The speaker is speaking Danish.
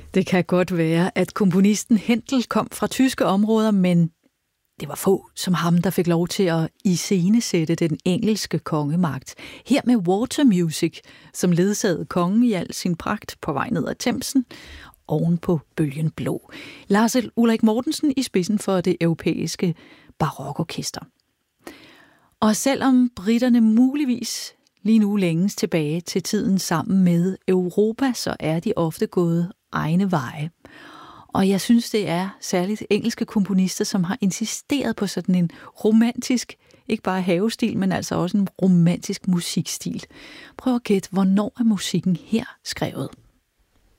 Det kan godt være, at komponisten Händel kom fra tyske områder, men det var få som ham, der fik lov til at iscenesætte den engelske kongemagt. Her med Water Music, som ledsagede kongen i al sin pragt på vej ned ad Themsen, oven på bølgen blå. Lars Ulrik Mortensen i spidsen for det europæiske barokorkester. Og selvom britterne muligvis lige nu længes tilbage til tiden sammen med Europa, så er de ofte gået egne veje. Og jeg synes, det er særligt engelske komponister, som har insisteret på sådan en romantisk, ikke bare havestil, men altså også en romantisk musikstil. Prøv at gætte, hvornår er musikken her skrevet?